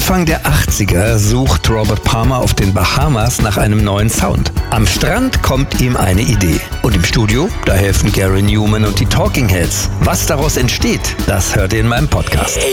Anfang der 80er sucht Robert Palmer auf den Bahamas nach einem neuen Sound. Am Strand kommt ihm eine Idee. Und im Studio, da helfen Gary Numan und die Talking Heads. Was daraus entsteht, das hört ihr in meinem Podcast.